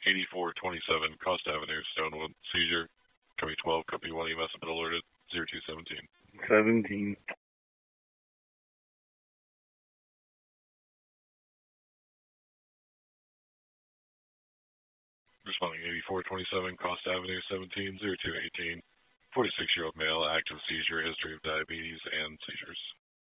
8427 Cost Avenue, Stonewood. Seizure. Company 12, Company 1 EMS have been alerted. 0217. 17. Responding 8427 Cost Avenue, 170218. 46-year-old male, active seizure, history of diabetes and seizures.